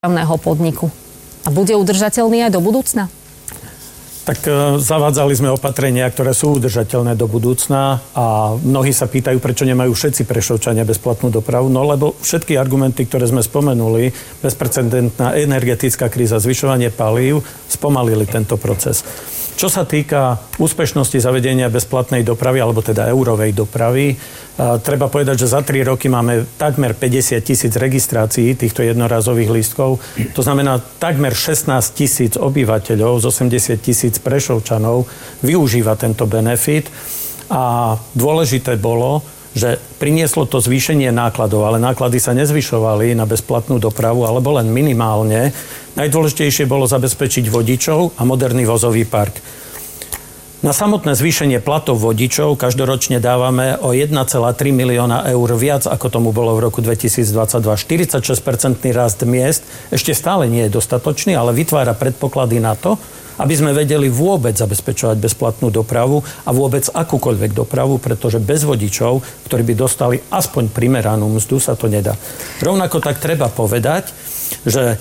dopravného podniku. A bude udržateľný aj do budúcna? Tak zavádzali sme opatrenia, ktoré sú udržateľné do budúcna a mnohí sa pýtajú, prečo nemajú všetci Prešovčania bezplatnú dopravu. No lebo všetky argumenty, ktoré sme spomenuli, bezprecedentná energetická kríza, zvyšovanie palív, spomalili tento proces. Čo sa týka úspešnosti zavedenia bezplatnej dopravy, alebo teda eurovej dopravy, treba povedať, že za 3 roky máme takmer 50 000 registrácií týchto jednorazových lístkov. To znamená, takmer 16 000 obyvateľov z 80 000 Prešovčanov využíva tento benefit. A dôležité bolo, že prinieslo to zvýšenie nákladov, ale náklady sa nezvyšovali na bezplatnú dopravu, alebo len minimálne. Najdôležitejšie bolo zabezpečiť vodičov a moderný vozový park. Na samotné zvýšenie platov vodičov každoročne dávame o 1,3 milióna eur viac, ako tomu bolo v roku 2022. 46% rast miest ešte stále nie je dostatočný, ale vytvára predpoklady na to, aby sme vedeli vôbec zabezpečovať bezplatnú dopravu a vôbec akúkoľvek dopravu, pretože bez vodičov, ktorí by dostali aspoň primeranú mzdu, sa to nedá. Rovnako tak treba povedať, že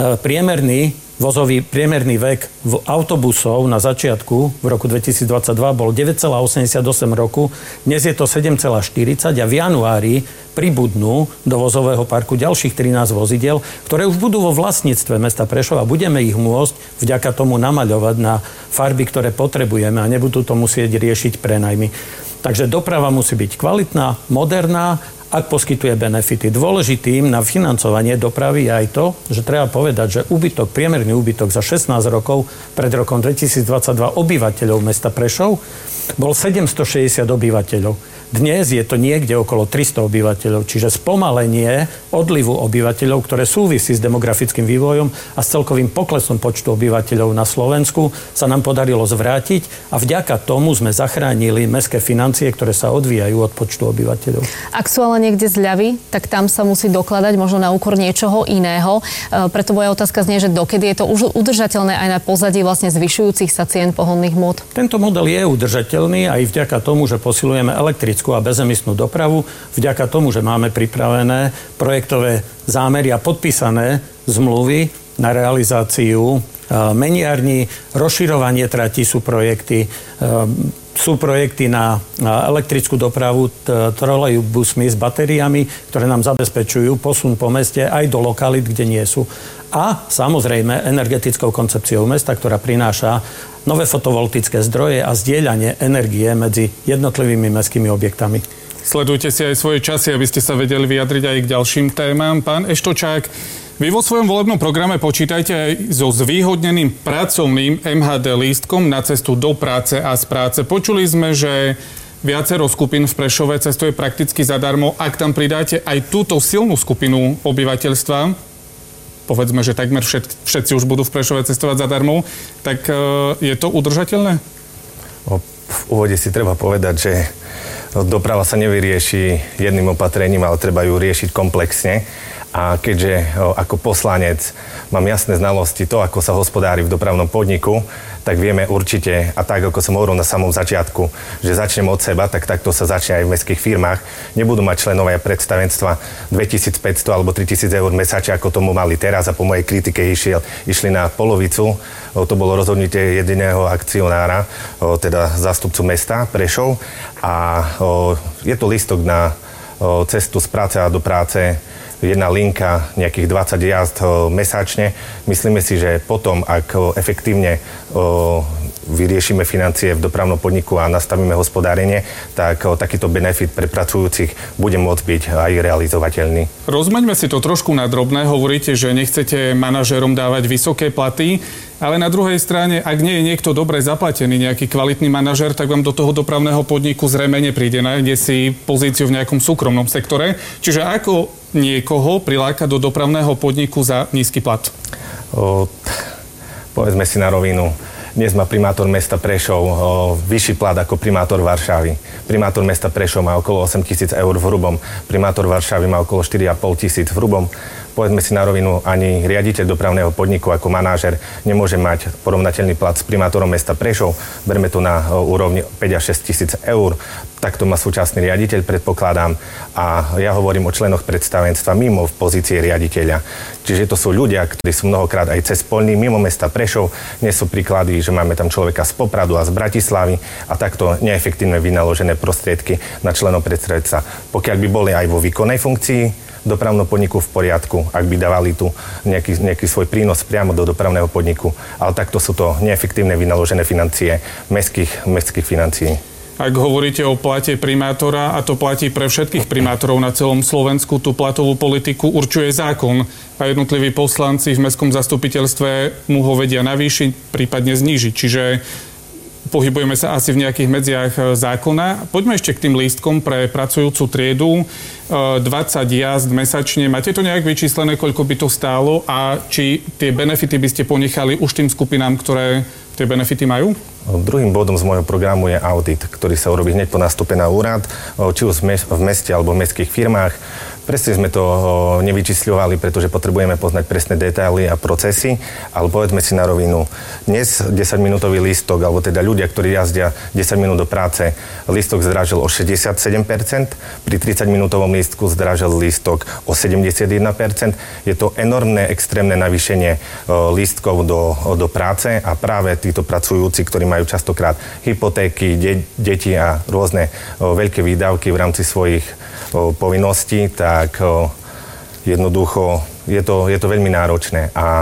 priemerný vek autobusov na začiatku v roku 2022 bol 9,88 roku, dnes je to 7,40 a v januári pribudnú do vozového parku ďalších 13 vozidiel, ktoré už budú vo vlastníctve mesta Prešova a budeme ich môcť vďaka tomu namaľovať na farby, ktoré potrebujeme a nebudú to musieť riešiť prenajmy. Takže doprava musí byť kvalitná, moderná, ak poskytuje benefity. Dôležitým na financovanie dopravy je aj to, že treba povedať, že priemerný úbytok za 16 rokov pred rokom 2022 obyvateľov mesta Prešov bol 760 obyvateľov. Dnes je to niekde okolo 300 obyvateľov, čiže spomalenie odlivu obyvateľov, ktoré súvisí s demografickým vývojom a s celkovým poklesom počtu obyvateľov na Slovensku, sa nám podarilo zvrátiť a vďaka tomu sme zachránili mestské financie, ktoré sa odvíjajú od počtu obyvateľov. Ak sú ale niekde zľavy, tak tam sa musí dokladať možno na úkor niečoho iného. Preto moja otázka znie, že dokedy je to už udržateľné aj na pozadí vlastne zvyšujúcich sa cien pohonných hmôt? Tento model je udržateľný aj vďaka tomu, že posilujeme elektrickú a bezemisnú dopravu, vďaka tomu, že máme pripravené projektové zámery a podpísané zmluvy na realizáciu meniarní, rozširovanie tratí sú projekty na elektrickú dopravu trolejbusmi s batériami, ktoré nám zabezpečujú posun po meste aj do lokalít, kde nie sú. A samozrejme energetickou koncepciou mesta, ktorá prináša nové fotovoltické zdroje a zdieľanie energie medzi jednotlivými mestskými objektami. Sledujte si aj svoje časy, aby ste sa vedeli vyjadriť aj k ďalším témam. Pán Eštočák, vy vo svojom volebnom programe počítajte aj so zvýhodneným pracovným MHD lístkom na cestu do práce a z práce. Počuli sme, že viacero skupín v Prešove cestuje prakticky zadarmo. Ak tam pridáte aj túto silnú skupinu obyvateľstva, povedzme, že takmer všetci už budú v Prešove cestovať zadarmo, tak je to udržateľné? V úvode si treba povedať, že doprava sa nevyrieši jedným opatrením, ale treba ju riešiť komplexne. A keďže ako poslanec mám jasné znalosti to, ako sa hospodári v dopravnom podniku, tak vieme určite, a tak ako som hovoril na samom začiatku, že začnem od seba, tak takto sa začne aj v mestských firmách. Nebudú mať členovia predstavenstva 2500 alebo 3000 eur mesačne, ako tomu mali teraz a po mojej kritike išli na polovicu. To bolo rozhodnutie jediného akcionára, teda zástupcu mesta Prešov. A je to lístok na cestu z práce a do práce, jedna linka, nejakých 20 jazd mesačne. Myslíme si, že potom, ak efektívne vyriešime financie v dopravnom podniku a nastavíme hospodárenie, tak takýto benefit pre pracujúcich bude môcť byť aj realizovateľný. Rozmeňme si to trošku na drobné. Hovoríte, že nechcete manažérom dávať vysoké platy, ale na druhej strane, ak nie je niekto dobre zaplatený, nejaký kvalitný manažér, tak vám do toho dopravného podniku zrejme nepríde. Nájde si pozíciu v nejakom súkromnom sektore. Čiže ako niekoho prilákať do dopravného podniku za nízky plat? Povedzme si na rovinu. Dnes má primátor mesta Prešov vyšší plat ako primátor Varšavy. Primátor mesta Prešov má okolo 8 000 eur v hrubom. Primátor Varšavy má okolo 4 500 v hrubom. Povedzme si na rovinu, ani riaditeľ dopravného podniku ako manažer nemôže mať porovnateľný plat s primátorom mesta Prešov. Berme to na úrovni 5 až 6 tisíc eur. Takto má súčasný riaditeľ, predpokladám. A ja hovorím o členoch predstavenstva mimo v pozície riaditeľa. Čiže to sú ľudia, ktorí sú mnohokrát aj cez Poľný, mimo mesta Prešov. Nie sú príklady, že máme tam človeka z Popradu a z Bratislavy a takto neefektívne vynaložené prostriedky na členov predstavenstva. Pokiaľ by boli aj vo výkonnej funkcii dopravného podniku v poriadku, ak by dávali tu nejaký svoj prínos priamo do dopravného podniku. Ale takto sú to neefektívne vynaložené financie mestských financií. Ak hovoríte o plate primátora, a to platí pre všetkých primátorov na celom Slovensku, tú platovú politiku určuje zákon a jednotliví poslanci v mestskom zastupiteľstve mu ho vedia navýšiť, prípadne znížiť. Čiže pohybujeme sa asi v nejakých medziach zákona. Poďme ešte k tým lístkom pre pracujúcu triedu. 20 jazd mesačne. Máte to nejak vyčíslené, koľko by to stálo a či tie benefity by ste ponechali už tým skupinám, ktoré tie benefity majú? Druhým bodom z môjho programu je audit, ktorý sa urobí hneď po nástupe na úrad, či už v meste alebo v mestských firmách. Presne sme to nevyčísľovali, pretože potrebujeme poznať presné detaily a procesy, ale povedzme si na rovinu. Dnes 10-minútový lístok, alebo teda ľudia, ktorí jazdia 10 minút do práce, lístok zdražil o 67%, pri 30-minútovom lístku zdražil lístok o 71%. Je to enormné, extrémne navýšenie lístkov do práce a práve títo pracujúci, ktorí majú častokrát hypotéky, deti a rôzne veľké výdavky v rámci svojich povinností, tak jednoducho je to veľmi náročné a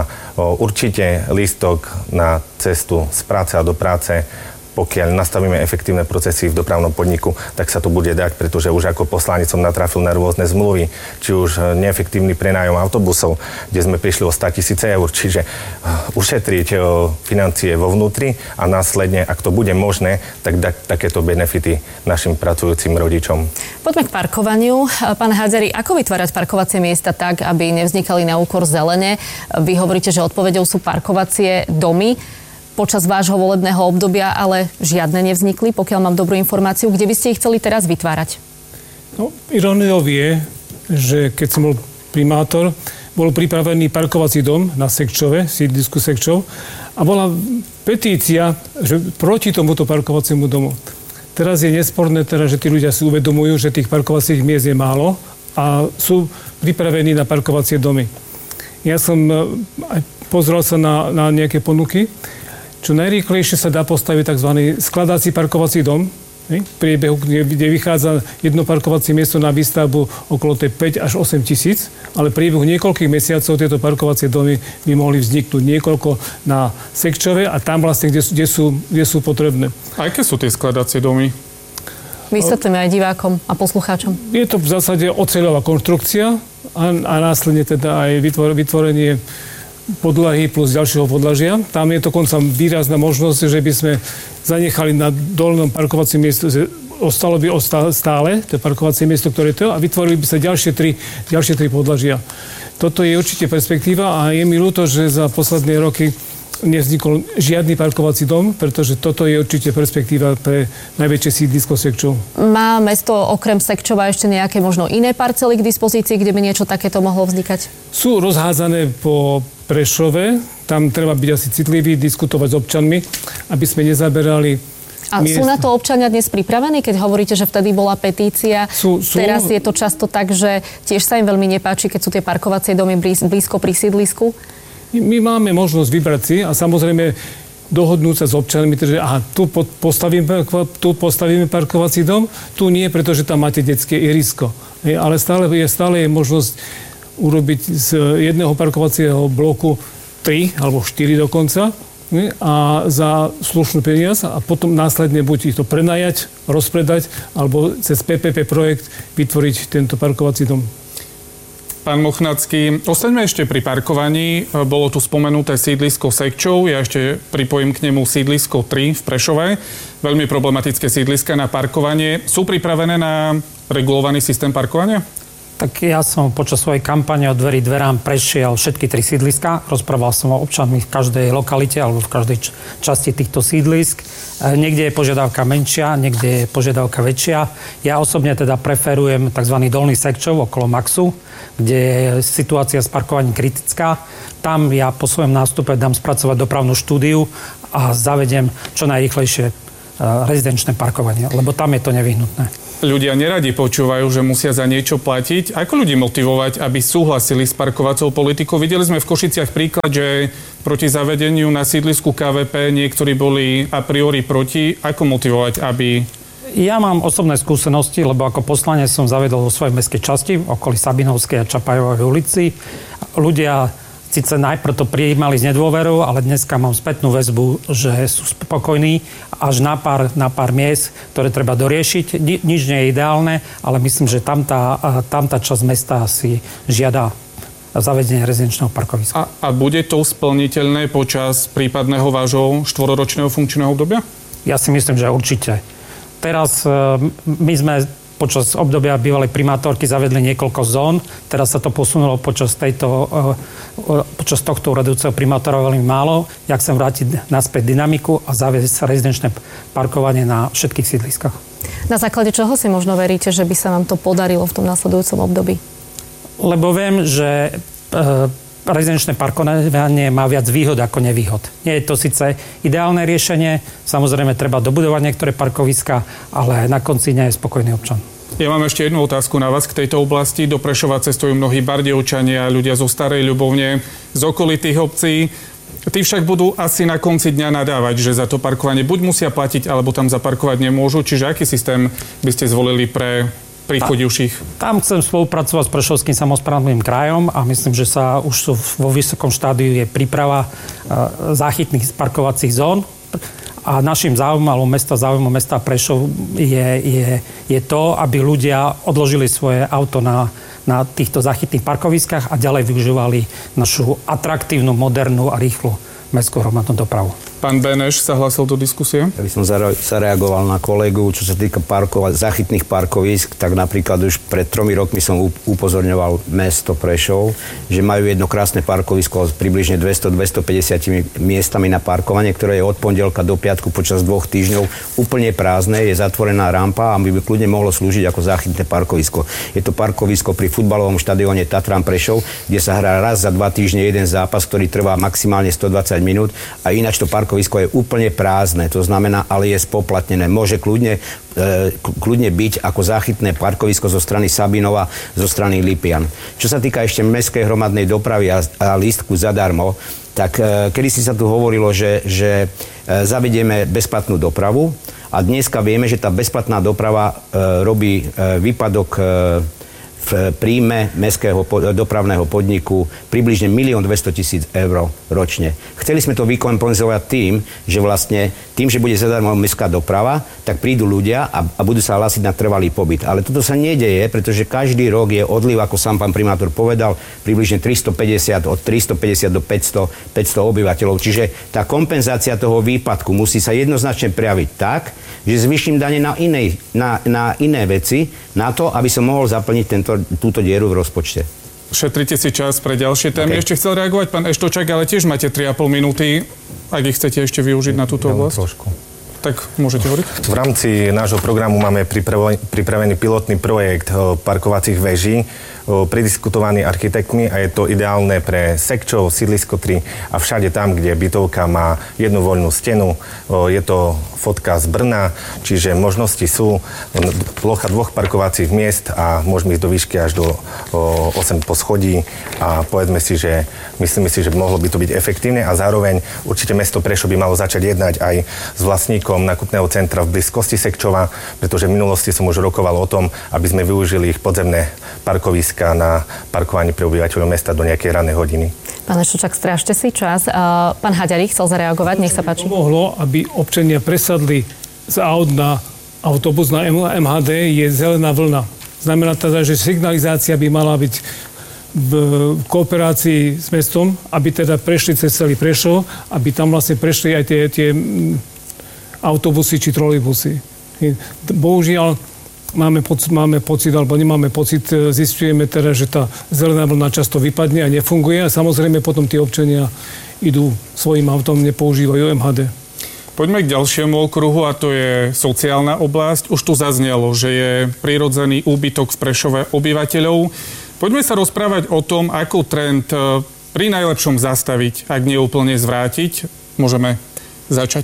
určite lístok na cestu z práce a do práce, pokiaľ nastavíme efektívne procesy v dopravnom podniku, tak sa to bude dať, pretože už ako poslanec som natrafil na rôzne zmluvy, či už neefektívny prenájom autobusov, kde sme prišli o 100 000 eur, čiže ušetriť financie vo vnútri a následne, ak to bude možné, tak dať takéto benefity našim pracujúcim rodičom. Poďme k parkovaniu. Pán Hádzari, ako vytvárať parkovacie miesta tak, aby nevznikali na úkor zelene? Vy hovoríte, že odpoveďou sú parkovacie domy. Počas vášho volebného obdobia ale žiadne nevznikli, pokiaľ mám dobrú informáciu. Kde by ste ich chceli teraz vytvárať? No, iróniou je, že keď som bol primátor, bol pripravený parkovací dom na Sekčove, sídlisku Sekčov, a bola petícia, že proti tomuto parkovaciemu domu. Teraz je nesporné, že tí ľudia si uvedomujú, že tých parkovacích miest je málo a sú pripravení na parkovacie domy. Ja som aj pozrel sa na nejaké ponuky. Čo najrýchlejšie sa dá postaviť tzv. Skladací parkovací dom, v priebehu, kde vychádza jedno parkovacie miesto na výstavbu okolo 5 až 8 tisíc, ale v priebehu niekoľkých mesiacov tieto parkovacie domy by mohli vzniknúť niekoľko na Sekčove a tam vlastne, kde sú potrebné. A aké sú tie skladacie domy? Vysvetlíme aj divákom a poslucháčom. Je to v zásade oceľová konštrukcia a následne teda aj vytvorenie podlahy plus ďalšieho podlažia. Tam je dokonca výrazná možnosť, že by sme zanechali na dolnom parkovacím miestu, že ostalo by stále to parkovacie miesto, ktoré to a vytvorili by sa ďalšie tri podlažia. Toto je určite perspektíva a je mi ľúto, že za posledné roky nevznikol žiadny parkovací dom, pretože toto je určite perspektíva pre najväčšie sídlisko Sekčov. Má mesto okrem Sekčova ešte nejaké možno iné parcely k dispozícii, kde by niečo takéto mohlo vznikať? Sú rozhádzané po Prešove. Tam treba byť asi citlivý, diskutovať s občanmi, aby sme nezaberali miest. Sú na to občania dnes pripravení, keď hovoríte, že vtedy bola petícia? Sú. Teraz je to často tak, že tiež sa im veľmi nepáči, keď sú tie parkovacie domy blízko pri sídlisku? My máme možnosť vybrať si a samozrejme dohodnúť sa s občanmi, že tu postavíme parkovací dom, tu nie, pretože tam máte detské ihrisko. Ale stále je možnosť urobiť z jedného parkovacieho bloku 3 alebo 4 dokonca a za slušnú peniaz a potom následne buď ich to prenajať, rozpredať alebo cez PPP projekt vytvoriť tento parkovací dom. Pán Mochnacký, ostaňme ešte pri parkovaní. Bolo tu spomenuté sídlisko Sekčov, ja ešte pripojím k nemu sídlisko 3 v Prešove. Veľmi problematické sídliska na parkovanie. Sú pripravené na regulovaný systém parkovania? Tak ja som počas svojej kampane od dverí dverám prešiel všetky 3 sídliska. Rozprával som o občanmi v každej lokalite alebo v každej časti týchto sídlisk. Niekde je požiadavka menšia, niekde je požiadavka väčšia. Ja osobne teda preferujem tzv. Dolný Sekčov okolo Maxu, kde je situácia s parkovaním kritická. Tam ja po svojom nástupe dám spracovať dopravnú štúdiu a zavediem čo najrýchlejšie rezidenčné parkovanie, lebo tam je to nevyhnutné. ľudia neradi počúvajú, že musia za niečo platiť. Ako ľudí motivovať, aby súhlasili s parkovacou politikou? Videli sme v Košiciach príklad, že proti zavedeniu na sídlisku KVP niektorí boli a priori proti. Ako motivovať, aby... Ja mám osobné skúsenosti, lebo ako poslanec som zavedol vo svojej mestskej časti, okolí Sabinovskej a Čapajovej ulici. Ľudia síce najprv to prijímali s nedôverou, ale dneska mám spätnú väzbu, že sú spokojní až na pár miest, ktoré treba doriešiť. Nič nie je ideálne, ale myslím, že tam tá časť mesta si žiada zavedenie rezidenčného parkoviska. A bude to splniteľné počas prípadného vášho 4-ročného funkčného obdobia? Ja si myslím, že určite. Teraz my sme počas obdobia bývalej primátorky zavedli niekoľko zón. Teraz sa to posunulo počas tohto uradujúceho primátora veľmi málo. Ja chcem vrátiť naspäť dynamiku a zaviesť rezidenčné parkovanie na všetkých sídliskách. Na základe čoho si možno veríte, že by sa vám to podarilo v tom nasledujúcom období? Lebo viem, že rezidenčné parkovanie má viac výhod ako nevýhod. Nie je to síce ideálne riešenie, samozrejme treba dobudovať niektoré parkoviska, ale na konci nie je spokojný občan. Ja mám ešte jednu otázku na vás k tejto oblasti. Do Prešova cestujú mnohí Bardejovčania, ľudia zo Starej Ľubovne, z okolitých obcí. Tí však budú asi na konci dňa nadávať, že za to parkovanie buď musia platiť, alebo tam zaparkovať nemôžu. Čiže aký systém by ste zvolili pre príchodivších? Tam chcem spolupracovať s Prešovským samosprávnym krajom a myslím, že sa už vo vysokom štádiu je príprava záchytných parkovacích zón. A našim záujmom mesta Prešov je to, aby ľudia odložili svoje auto na týchto záchytných parkoviskách a ďalej využívali našu atraktívnu, modernú a rýchlu mestskú hromadnú dopravu. Pán Beneš sa hlásil do diskusie. Ja by som zareagoval na kolegu, čo sa týka záchytných parkovísk, tak napríklad už pred 3 rokmi som upozorňoval mesto Prešov, že majú jedno krásne parkovisko s približne 200-250 miestami na parkovanie, ktoré je od pondelka do piatku počas 2 týždňov úplne prázdne, je zatvorená rampa a by kľudne mohlo slúžiť ako záchytné parkovisko. Je to parkovisko pri futbalovom štadióne Tatran Prešov, kde sa hrá raz za 2 týždne jeden zápas, ktorý trvá maximálne 120 minút a ináč to parkovisko je úplne prázdne, to znamená, ale je spoplatnené. Môže kľudne byť ako záchytné parkovisko zo strany Sabinova, zo strany Lipian. Čo sa týka ešte mestskej hromadnej dopravy a lístku zadarmo, tak kedysi sa tu hovorilo, že zavedieme bezplatnú dopravu a dneska vieme, že tá bezplatná doprava robí výpadok v príjme mestského dopravného podniku približne 1 200 000 eur ročne. Chceli sme to vykompenzovať tým, že bude zadarmo mestská doprava, tak prídu ľudia a budú sa hlásiť na trvalý pobyt. Ale toto sa nedeje, pretože každý rok je odliv, ako sám pán primátor povedal, približne 350 do 500 obyvateľov. Čiže tá kompenzácia toho výpadku musí sa jednoznačne prejaviť tak, že zvýšim dane na iné veci, na to, aby som mohol zaplniť túto dieru v rozpočte. Šetrite si čas pre ďalšie témy. Okay. Ešte chcel reagovať pán Eštočák, ale tiež máte 3,5 minúty, ak ich chcete ešte využiť na túto oblasť. Trošku. Tak môžete hovoriť. V rámci nášho programu máme pripravený pilotný projekt parkovacích veží, prediskutovaný architektmi a je to ideálne pre Sekčov, sídlisko 3 a všade tam, kde bytovka má jednu voľnú stenu. Je to fotka z Brna, čiže možnosti sú plocha 2 parkovacích miest a môžeme ísť do výšky až do 8 poschodí a myslíme si, že mohlo by to byť efektívne a zároveň určite mesto Prešov by malo začať jednať aj s vlastníkom nákupného centra v blízkosti Sekčova, pretože v minulosti som už rokoval o tom, aby sme využili ich podzemné parkoviska na parkovanie pre obyvateľov mesta do nejakej ranej hodiny. Pán Eštočák, strážte si čas. Pán Haďarík chcel zareagovať, nech sa páči. Pomohlo, aby občania presadli z aut na autobus na MHD, je zelená vlna. Znamená teda, že signalizácia by mala byť v kooperácii s mestom, aby teda prešli cez celý Prešov, aby tam vlastne prešli aj tie autobusy či trolejbusy. Bohužiaľ, máme pocit, alebo nemáme pocit, zistujeme teda, že tá zelená vlna často vypadne a nefunguje a samozrejme potom tí občania idú svojím autom, nepoužívajú MHD. Poďme k ďalšiemu okruhu a to je sociálna oblasť. Už tu zaznelo, že je prirodzený úbytok v Prešove obyvateľov. Poďme sa rozprávať o tom, ako trend pri najlepšom zastaviť, ak nie úplne zvrátiť. Môžeme začať. Pán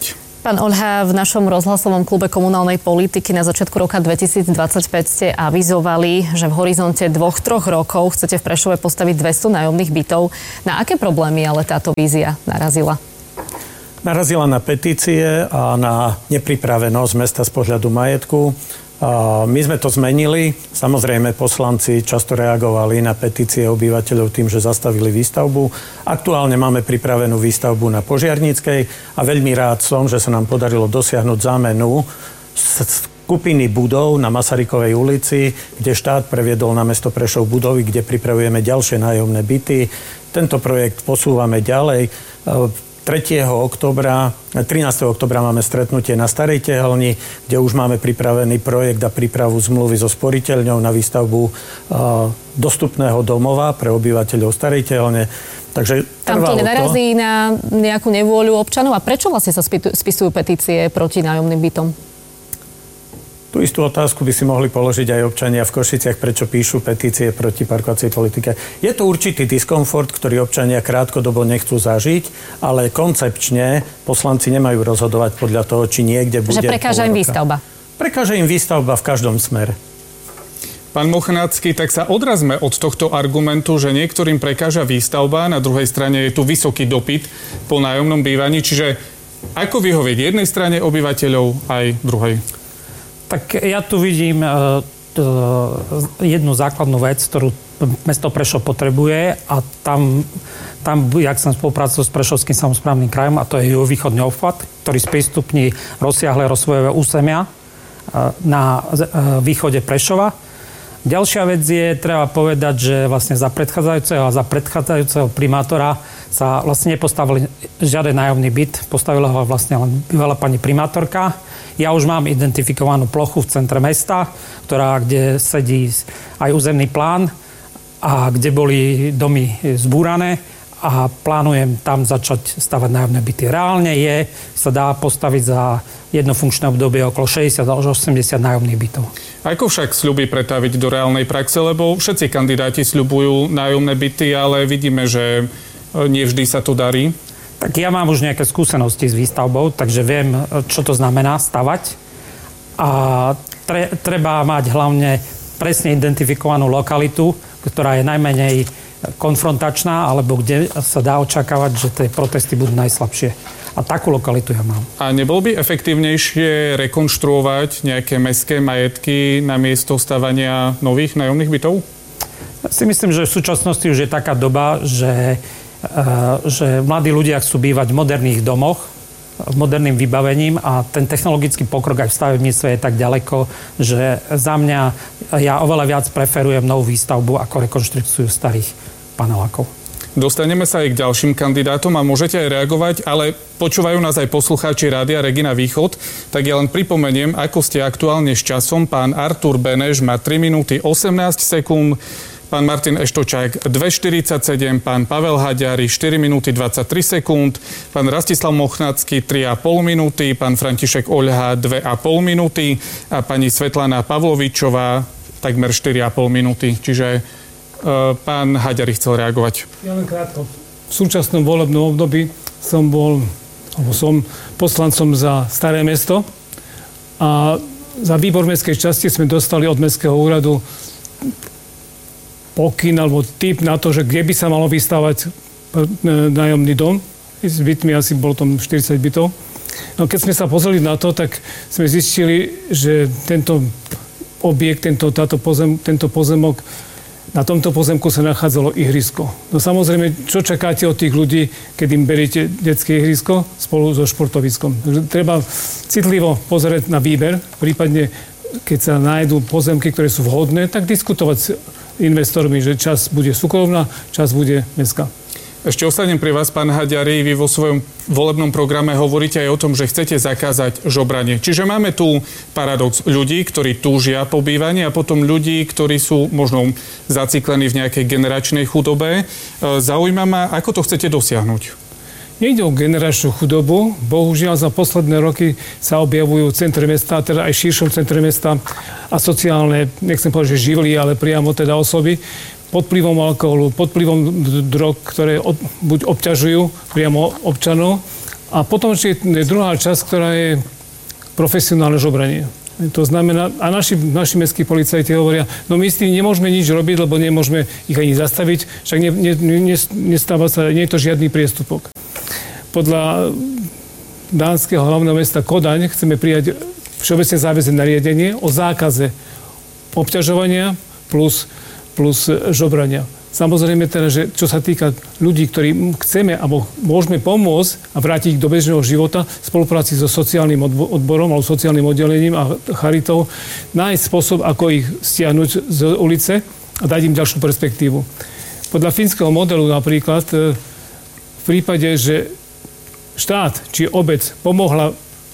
Pán Oľha, v našom rozhlasovom klube komunálnej politiky na začiatku roka 2025 ste avizovali, že v horizonte 2-3 rokov chcete v Prešove postaviť 200 nájomných bytov. Na aké problémy ale táto vízia narazila? Narazila na petície a na nepripravenosť mesta z pohľadu majetku. My sme to zmenili. Samozrejme, poslanci často reagovali na petície obyvateľov tým, že zastavili výstavbu. Aktuálne máme pripravenú výstavbu na Požiarníckej a veľmi rád som, že sa nám podarilo dosiahnuť zámenu skupiny budov na Masarykovej ulici, kde štát previedol na mesto Prešov budovy, kde pripravujeme ďalšie nájomné byty. Tento projekt posúvame ďalej. 13. oktobra máme stretnutie na Starej Tehelni, kde už máme pripravený projekt a prípravu zmluvy so sporiteľňou na výstavbu dostupného domova pre obyvateľov Starej Tehelne. Takže tam to nenarazí na nejakú nevôľu občanov? A prečo vlastne sa spisujú petície proti nájomným bytom? Tú istú otázku by si mohli položiť aj občania v Košiciach, prečo píšu petície proti parkovacej politike. Je to určitý diskomfort, ktorý občania krátkodobo nechcú zažiť, ale koncepčne poslanci nemajú rozhodovať podľa toho, či niekde bude... Že prekáža im výstavba. Prekáža im výstavba v každom smere. Pán Mochnácky, tak sa odrazme od tohto argumentu, že niektorým prekáža výstavba, na druhej strane je tu vysoký dopyt po nájomnom bývaní, čiže ako vyhovieť jednej strane obyvateľov aj druhej? Tak ja tu vidím jednu základnú vec, ktorú mesto Prešov potrebuje a tam jak som spolupracoval s Prešovským samosprávnym krajom, a to je juhovýchodný obchvat, ktorý sprístupní rozsiahle rozvojové územia na východe Prešova. Ďalšia vec je, treba povedať, že vlastne za predchádzajúceho primátora sa vlastne nepostavili žiaden nájomný byt, postavila ho vlastne len bývalá pani primátorka. Ja už mám identifikovanú plochu v centre mesta, kde sedí aj územný plán a kde boli domy zbúrané a plánujem tam začať stavať nájomné byty. Reálne sa dá postaviť za jedno funkčné obdobie okolo 60 až 80 nájomných bytov. Ako však sľuby pretaviť do reálnej praxe, lebo všetci kandidáti sľubujú nájomné byty, ale vidíme, že nie vždy sa to darí? Tak ja mám už nejaké skúsenosti s výstavbou, takže viem, čo to znamená stavať. A treba mať hlavne presne identifikovanú lokalitu, ktorá je najmenej konfrontačná, alebo kde sa dá očakávať, že tie protesty budú najslabšie. A takú lokalitu ja mám. A nebol by efektívnejšie rekonštruovať nejaké mestské majetky na miesto stavania nových nájomných bytov? Ja si myslím, že v súčasnosti už je taká doba, že mladí ľudia chcú bývať v moderných domoch, moderným vybavením a ten technologický pokrok aj v stavebníctve je tak ďaleko, že za mňa ja oveľa viac preferujem novú výstavbu ako rekonštrukciu starých panelákov. Dostaneme sa aj k ďalším kandidátom a môžete aj reagovať, ale počúvajú nás aj poslucháči Rádia Regina Východ, tak ja len pripomeniem, ako ste aktuálne s časom. Pán Artur Beneš má 3 minúty 18 sekúnd, pán Martin Eštočák 2,47, pán Pavel Haďari 4 minúty 23 sekúnd, pán Rastislav Mochnácky 3,5 minúty, pán František Oľha 2,5 minúty a pani Svetlana Pavlovičová takmer 4,5 minúty. Čiže pán Haďari chcel reagovať. Ja len krátko. V súčasnom volebnom období som poslancom za Staré mesto a za výbor mestskej časti sme dostali od mestského úradu pokyn alebo tip na to, že kde by sa malo vystavať nájomný dom. S bytmi asi bolo tam 40 bytov. No keď sme sa pozreli na to, tak sme zistili, že tento objekt, tento pozemok, na tomto pozemku sa nachádzalo ihrisko. No samozrejme, čo čakáte od tých ľudí, keď im beriete detské ihrisko spolu so športoviskom? Takže treba citlivo pozerať na výber, prípadne keď sa nájdú pozemky, ktoré sú vhodné, tak diskutovať s investormi, že časť bude súkromná, časť bude mestská. Ešte ostanem pri vás, pán Haďari. Vy vo svojom volebnom programe hovoríte aj o tom, že chcete zakázať žobranie. Čiže máme tu paradox ľudí, ktorí túžia po bývaní a potom ľudí, ktorí sú možno zaciklení v nejakej generačnej chudobe. Zaujíma ma, ako to chcete dosiahnuť? Nejde o generačnú chudobu. Bohužiaľ za posledné roky sa objavujú v centre mesta, teda aj širšom centre mesta a sociálne, nechcem povedať, že živly, ale priamo teda osoby, pod vplyvom alkoholu, pod vplyvom drog, ktoré buď obťažujú priamo občanov, A potom je druhá časť, ktorá je profesionálne žobranie. To znamená, a naši mestskí policajti hovoria, no my s tým nemôžeme nič robiť, lebo nemôžeme ich ani zastaviť, však nestáva sa, nie je to žiadny priestupok. Podľa dánskeho hlavného mesta Kodaň chceme prijať všeobecne záväzné nariadenie o zákaze obťažovania plus žobrania. Samozrejme teda, že čo sa týka ľudí, ktorí chceme alebo môžeme pomôcť a vrátiť ich do bežného života v spolupráci so sociálnym odborom alebo sociálnym oddelením a charitou, nájsť spôsob, ako ich stiahnuť z ulice a dať im ďalšiu perspektívu. Podľa fínskeho modelu napríklad v prípade, že štát či obec pomohla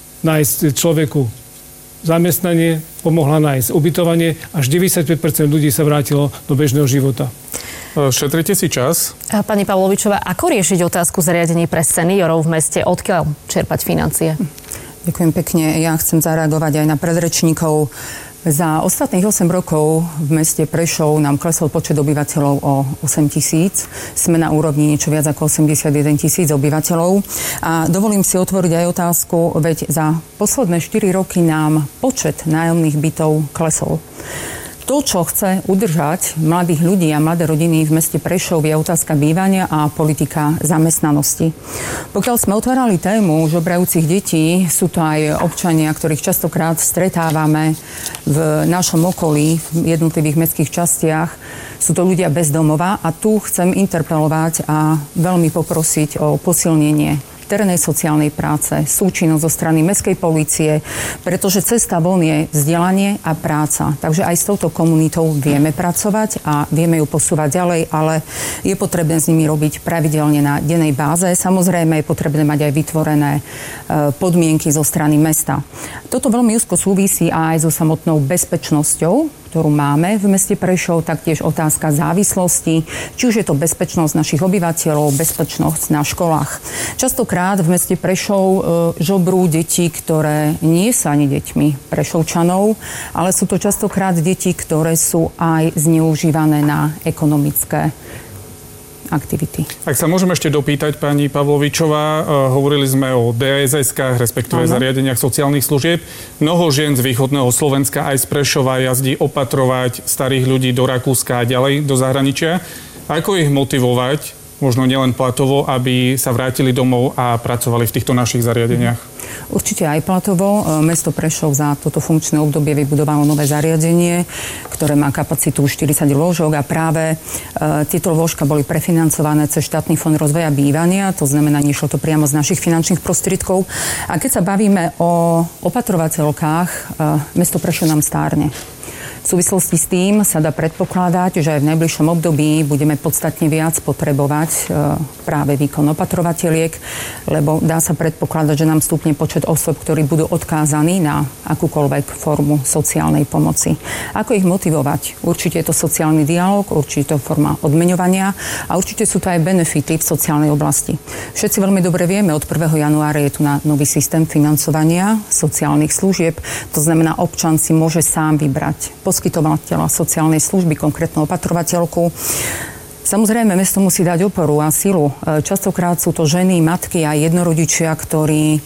nájsť človeku zamestnanie, pomohla nájsť ubytovanie, až 95% ľudí sa vrátilo do bežného života. Šetrite si čas. Pani Pavlovičová, ako riešiť otázku zariadení pre seniorov v meste? Odkiaľ čerpať financie? Ďakujem pekne. Ja chcem zareagovať aj na predrečníkov. Za ostatných 8 rokov v meste Prešov nám klesol počet obyvateľov o 8 000. Sme na úrovni niečo viac ako 81 000 obyvateľov. A dovolím si otvoriť aj otázku, veď za posledné 4 roky nám počet nájomných bytov klesol. To, čo chce udržať mladých ľudí a mladé rodiny v meste Prešov, je otázka bývania a politika zamestnanosti. Pokiaľ sme otvárali tému žobrajúcich detí, sú to aj občania, ktorých častokrát stretávame v našom okolí, v jednotlivých mestských častiach. Sú to ľudia bez domova a tu chcem interpelovať a veľmi poprosiť o posilnenie terénnej sociálnej práce, súčinnosť zo strany mestskej polície, pretože cesta von je vzdelanie a práca. Takže aj s touto komunitou vieme pracovať a vieme ju posúvať ďalej, ale je potrebné s nimi robiť pravidelne na dennej báze. Samozrejme je potrebné mať aj vytvorené podmienky zo strany mesta. Toto veľmi úzko súvisí aj so samotnou bezpečnosťou, ktorú máme v meste Prešov, taktiež otázka závislosti, či už je to bezpečnosť našich obyvateľov, bezpečnosť na školách. Častokrát v meste Prešov žobrú deti, ktoré nie sú ani deťmi Prešovčanov, ale sú to častokrát deti, ktoré sú aj zneužívané na ekonomické aktivity. Ak sa môžeme ešte dopýtať, pani Pavlovičová, hovorili sme o DSS-kách, respektíve zariadeniach sociálnych služieb. Mnoho žien z východného Slovenska aj z Prešova jazdí opatrovať starých ľudí do Rakúska a ďalej do zahraničia. Ako ich motivovať, možno nielen platovo, aby sa vrátili domov a pracovali v týchto našich zariadeniach? Určite aj platovo. Mesto Prešov za toto funkčné obdobie vybudovalo nové zariadenie, ktoré má kapacitu 40 lôžok a práve tieto lôžka boli prefinancované cez štátny fond rozvoja bývania, to znamená, nešlo to priamo z našich finančných prostriedkov. A keď sa bavíme o opatrovateľkách, mesto Prešov nám stárne. V súvislosti s tým sa dá predpokladať, že aj v najbližšom období budeme podstatne viac potrebovať práve výkon opatrovateliek, lebo dá sa predpokladať, že nám stupne počet osôb, ktorí budú odkázaní na akúkoľvek formu sociálnej pomoci. Ako ich motivovať? Určite je to sociálny dialog, určite je to forma odmeňovania a určite sú to aj benefity v sociálnej oblasti. Všetci veľmi dobre vieme, od 1. januára je tu nový systém financovania sociálnych služieb, to znamená, občan si môže sám vybrať poskytovateľa sociálnej služby, konkrétnu opatrovateľku. Samozrejme, mesto musí dať oporu a silu. Častokrát sú to ženy, matky a jednorodičia, ktorí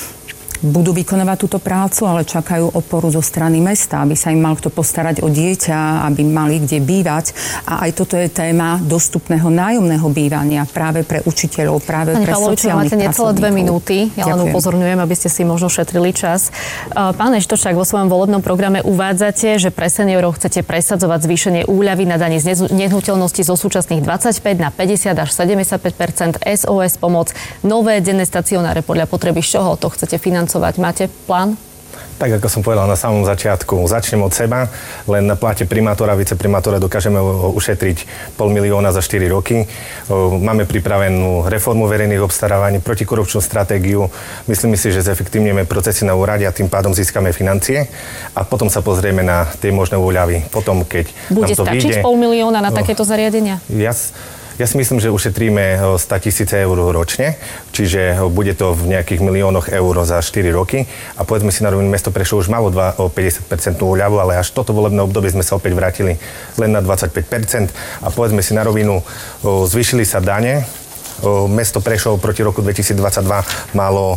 budú vykonávať túto prácu, ale čakajú oporu zo strany mesta, aby sa im mal kto postarať o dieťa, aby mali kde bývať. A aj toto je téma dostupného nájomného bývania práve pre učiteľov, práve pre sociálnych pracovníkov. Máte necelé 2 minúty. Ja len upozorňujem, aby ste si možno šetrili čas. Pán Eštočák, vo svojom volebnom programe uvádzate, že pre seniorov chcete presadzovať zvýšenie úľavy na daní z nehnuteľnosti zo súčasných 25 na 50 až 75 SOS pomoc, nové denné stacionáre podľa potreby. Z čoho to chcete financovať? Máte plán? Tak, ako som povedal na samom začiatku, začnem od seba. Len na plate primátora a viceprimátora dokážeme ušetriť 500 000 za 4 roky. Máme pripravenú reformu verejných obstarávaní, protikorupčnú stratégiu. Myslím si, že zefektívneme procesy na úrade a tým pádom získame financie. A potom sa pozrieme na tie možné úľavy. Potom, keď bude nám to stačiť 500 000 na takéto zariadenia? Ja si myslím, že ušetríme 100 000 eur ročne, čiže bude to v nejakých miliónoch eur za 4 roky. A povedzme si na rovinu, mesto Prešov už malo o 50% úľavu, ale až toto volebné obdobie sme sa opäť vrátili len na 25%. A povedzme si na rovinu, zvýšili sa dane mesto Prešov proti roku 2022 malo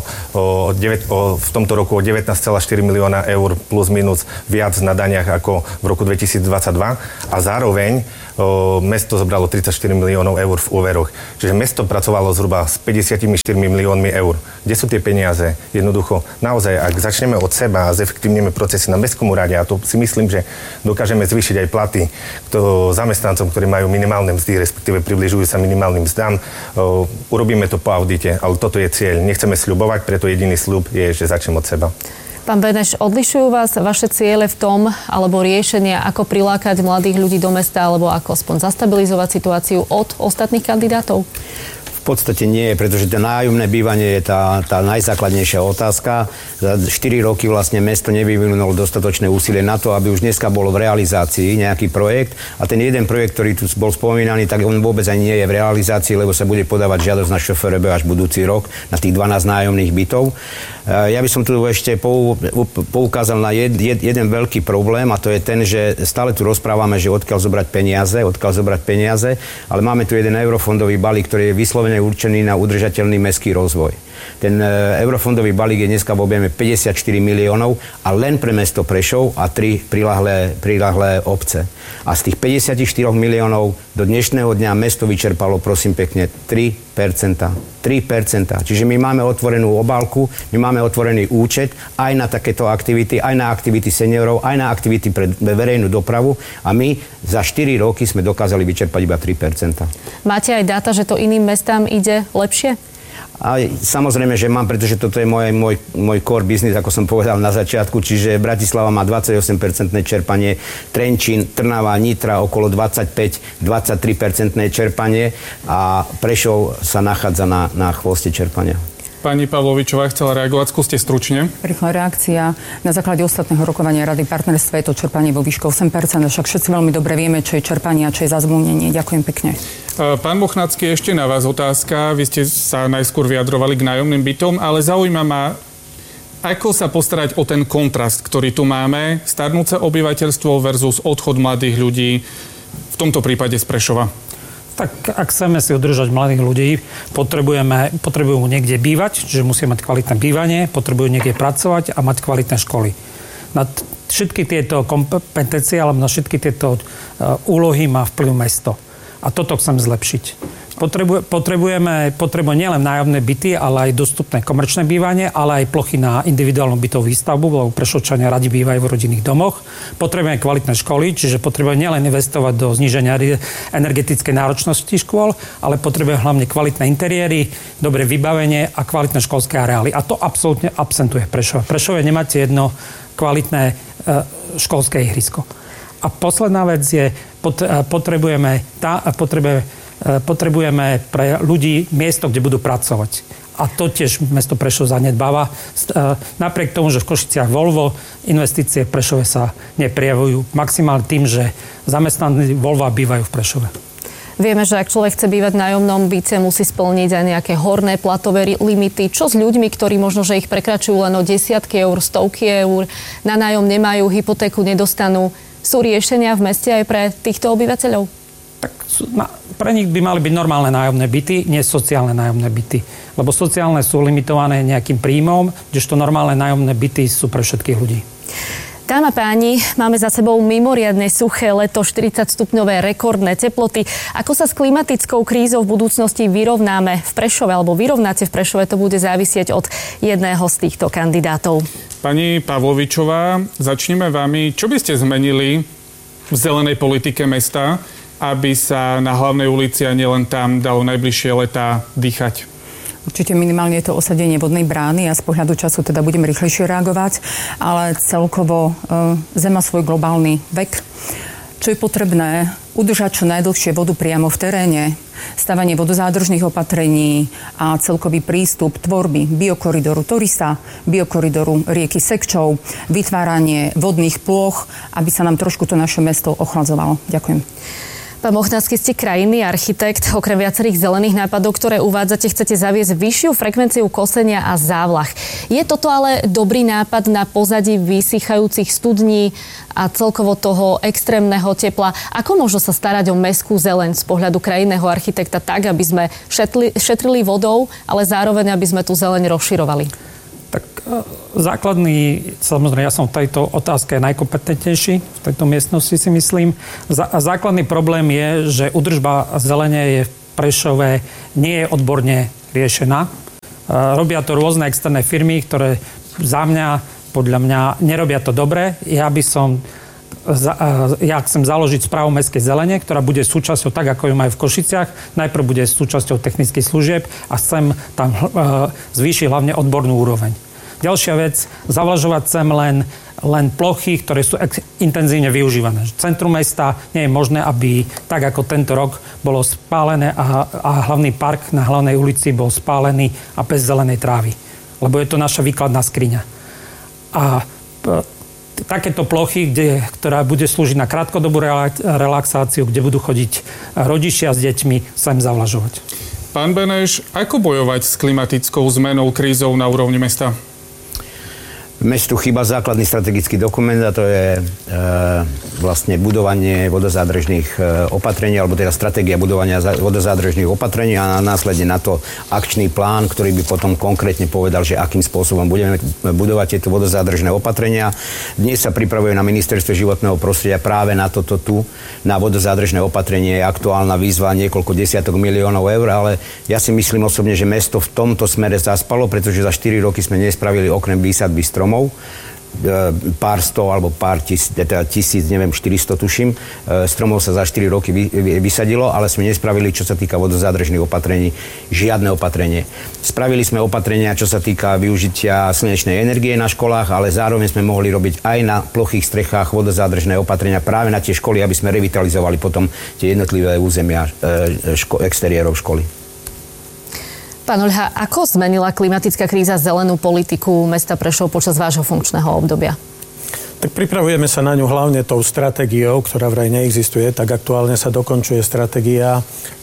v tomto roku o 19,4 milióna eur plus minus viac na daniach ako v roku 2022 a zároveň mesto zobralo 34 miliónov eur v úveroch. Čiže mesto pracovalo zhruba s 54 miliónmi eur. Kde sú tie peniaze? Jednoducho, naozaj, ak začneme od seba a zefektívneme procesy na mestskom úrade, a to si myslím, že dokážeme zvýšiť aj platy zamestnancom, ktorí majú minimálne mzdy, respektíve približujú sa minimálnym mzdám, urobíme to po audite, ale toto je cieľ. Nechceme sľubovať, preto jediný sľub je, že začnem od seba. Pán Beneš, odlišujú vás vaše ciele v tom, alebo riešenia, ako prilákať mladých ľudí do mesta, alebo ako aspoň zastabilizovať situáciu od ostatných kandidátov? V podstate nie, pretože to nájomné bývanie je tá najzákladnejšia otázka. Za 4 roky vlastne mesto nevyvinulo dostatočné úsilie na to, aby už dneska bolo v realizácii nejaký projekt. A ten jeden projekt, ktorý tu bol spomínaný, tak on vôbec ani nie je v realizácii, lebo sa bude podávať žiadosť na ŠFRB až budúci rok na tých 12 nájomných bytov. Ja by som tu ešte poukázal na jeden veľký problém, a to je ten, že stále tu rozprávame, že odkiaľ zobrať peniaze, ale máme tu jeden eurofondový balík, ktorý je vyslovene určený na udržateľný mestský rozvoj. Ten eurofondový balík je dneska v objeme 54 miliónov a len pre mesto Prešov a 3 priľahlé obce. A z tých 54 miliónov do dnešného dňa mesto vyčerpalo, prosím pekne, 3%. Čiže my máme otvorenú obálku, my máme otvorený účet aj na takéto aktivity, aj na aktivity seniorov, aj na aktivity pre verejnú dopravu a my za 4 roky sme dokázali vyčerpať iba 3%. Máte aj dáta, že to iným mestám ide lepšie? A samozrejme, že mám, pretože toto je môj core business, ako som povedal na začiatku, čiže Bratislava má 28% čerpanie, Trenčín, Trnava, Nitra okolo 25-23% čerpanie a Prešov sa nachádza na chvoste čerpania. Pani Pavlovičová chcela reagovať, skúste stručne. Rýchla reakcia. Na základe ostatného rokovania Rady partnerstva je to čerpanie vo výške 8%, však všetci veľmi dobre vieme, čo je čerpanie a čo je zazmluvnenie. Ďakujem pekne. Pán Bochnacký, ešte na vás otázka. Vy ste sa najskôr vyjadrovali k nájomným bytom, ale zaujíma ma, ako sa postarať o ten kontrast, ktorý tu máme, starnúce obyvateľstvo versus odchod mladých ľudí, v tomto prípade z Prešova. Tak ak chceme si udržať mladých ľudí, potrebujú niekde bývať, čiže musia mať kvalitné bývanie, potrebujú niekde pracovať a mať kvalitné školy. Na všetky tieto kompetencie alebo na všetky tieto úlohy má vplyv mesto. A toto chcem zlepšiť. Potrebujeme nielen nájomné byty, ale aj dostupné komerčné bývanie, ale aj plochy na individuálnu bytovú výstavbu, lebo Prešovčania radi bývajú v rodinných domoch. Potrebujeme kvalitné školy, čiže potrebujeme nielen investovať do zníženia energetickej náročnosti škôl, ale potrebujeme hlavne kvalitné interiéry, dobré vybavenie a kvalitné školské areály. A to absolútne absentuje v Prešove. V Prešove nemáte jedno kvalitné školské ihrisko. A posledná vec je, potrebujeme pre ľudí miesto, kde budú pracovať. A to tiež mesto Prešov zanedbáva. Napriek tomu, že v Košiciach Volvo, investície v Prešove sa neprejavujú maximálne tým, že zamestnaní Volva bývajú v Prešove. Vieme, že ak človek chce bývať v nájomnom byte, musí splniť aj nejaké horné platové limity. Čo s ľuďmi, ktorí možno, že ich prekračujú len o desiatky eur, stovky eur, na nájom nemajú, hypotéku nedostanú? Sú riešenia v meste aj pre týchto obyvateľov? Tak pre nich by mali byť normálne nájomné byty, nie sociálne nájomné byty. Lebo sociálne sú limitované nejakým príjmom, kdežto normálne nájomné byty sú pre všetkých ľudí. Dámy a páni, máme za sebou mimoriadne suché leto, 40-stupňové rekordné teploty. Ako sa s klimatickou krízou v budúcnosti vyrovnáme v Prešove, alebo vyrovnáte v Prešove, to bude závisieť od jedného z týchto kandidátov. Pani Pavlovičová, začneme vami. Čo by ste zmenili v zelenej politike mesta, aby sa na hlavnej ulici a nielen tam dalo najbližšie letá dýchať? Určite minimálne je to osadenie vodnej brány a z pohľadu času teda budeme rýchlejšie reagovať, ale celkovo Zem má svoj globálny vek. Čo je potrebné? Udržať čo najdlhšie vodu priamo v teréne, stavanie vodozádržných opatrení a celkový prístup tvorby biokoridoru Torisa, biokoridoru rieky Sekčov, vytváranie vodných plôch, aby sa nám trošku to naše mesto ochladzovalo. Ďakujem. Pán Mochnácky, ste krajinný architekt. Okrem viacerých zelených nápadov, ktoré uvádzate, chcete zaviesť vyššiu frekvenciu kosenia a závlah. Je toto ale dobrý nápad na pozadí vysychajúcich studní a celkovo toho extrémneho tepla? Ako možno sa starať o mestskú zeleň z pohľadu krajinného architekta tak, aby sme šetrili vodou, ale zároveň, aby sme tú zeleň rozširovali? Tak základný, samozrejme, ja som v tejto otázke najkompetentnejší, v tejto miestnosti si myslím. Základný problém je, že údržba zelene je v Prešove nie je odborne riešená. Robia to rôzne externé firmy, ktoré podľa mňa nerobia to dobre. Ja chcem založiť správu mestskej zelene, ktorá bude súčasťou, tak ako ju majú v Košiciach. Najprv bude súčasťou technických služieb a chcem tam zvýšiť hlavne odbornú úroveň. Ďalšia vec, zavlažovať chcem len plochy, ktoré sú intenzívne využívané. Centrum mesta nie je možné, aby tak ako tento rok bolo spálené a hlavný park na hlavnej ulici bol spálený a bez zelenej trávy. Lebo je to naša výkladná skriňa. A takéto plochy, ktorá bude slúžiť na krátkodobú relaxáciu, kde budú chodiť rodičia s deťmi, chcem zavlažovať. Pán Beneš, ako bojovať s klimatickou zmenou, krízou na úrovni mesta? Mestu chýba základný strategický dokument a to je vlastne budovanie vodozádržných opatrení, alebo teda stratégia budovania vodozádržných opatrení a následne na to akčný plán, ktorý by potom konkrétne povedal, že akým spôsobom budeme budovať tieto vodozádržné opatrenia. Dnes sa pripravuje na ministerstve životného prostredia práve na toto tu, na vodozádržné opatrenie. Je aktuálna výzva niekoľko desiatok miliónov eur, ale ja si myslím osobne, že mesto v tomto smere zaspalo, pretože za 4 roky sme nespravili okrem výsadby stromov pár sto alebo pár tisíc, neviem, 400 tuším, stromov sa za 4 roky vysadilo, ale sme nespravili, čo sa týka vodozádržných opatrení, žiadne opatrenie. Spravili sme opatrenia, čo sa týka využitia slnečnej energie na školách, ale zároveň sme mohli robiť aj na plochých strechách vodozádržné opatrenia práve na tie školy, aby sme revitalizovali potom tie jednotlivé územia exteriérov školy. Pán Oľha, ako zmenila klimatická kríza zelenú politiku mesta Prešov počas vášho funkčného obdobia? Tak pripravujeme sa na ňu hlavne tou stratégiou, ktorá vraj neexistuje. Tak aktuálne sa dokončuje stratégia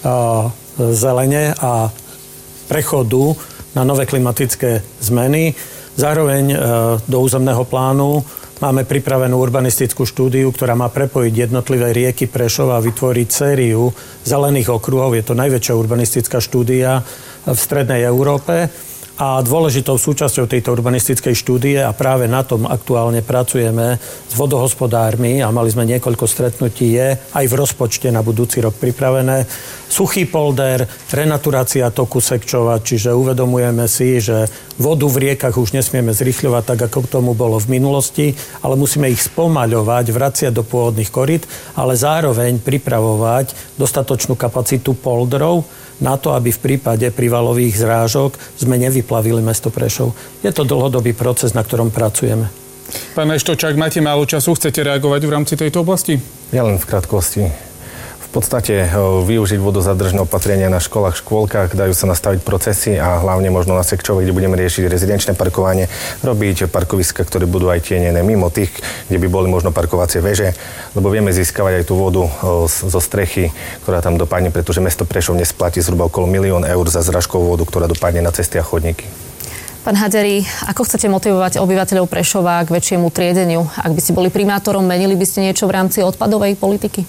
zelene a prechodu na nové klimatické zmeny. Zároveň do územného plánu máme pripravenú urbanistickú štúdiu, ktorá má prepojiť jednotlivé rieky Prešova a vytvoriť sériu zelených okruhov. Je to najväčšia urbanistická štúdia v strednej Európe a dôležitou súčasťou tejto urbanistickej štúdie a práve na tom aktuálne pracujeme s vodohospodármi a mali sme niekoľko stretnutí, je aj v rozpočte na budúci rok pripravené. Suchý polder, renaturácia toku Sekčova, čiže uvedomujeme si, že vodu v riekach už nesmieme zrýchľovať tak, ako tomu bolo v minulosti, ale musíme ich spomaľovať, vraciať do pôvodných korít, ale zároveň pripravovať dostatočnú kapacitu poldrov na to, aby v prípade prívalových zrážok sme nevyplavili mesto Prešov. Je to dlhodobý proces, na ktorom pracujeme. Pán Eštočák, máte málo času, chcete reagovať v rámci tejto oblasti? Ja len v krátkosti. V podstate využiť vodozádržné opatrenia na školách, škôlkach, dajú sa nastaviť procesy a hlavne možno na Sekčove, kde budeme riešiť rezidenčné parkovanie, robiť parkoviska, ktoré budú aj tienené mimo tých, kde by boli možno parkovacie veže, lebo vieme získavať aj tú vodu zo strechy, ktorá tam dopadne, pretože mesto Prešov nesplatí zhruba okolo 1 000 000 eur za zrážkovú vodu, ktorá dopadne na cesty a chodníky. Pán Hadzari, ako chcete motivovať obyvateľov Prešova k väčšiemu triedeniu? Ak by ste boli primátorom, menili by ste niečo v rámci odpadovej politiky?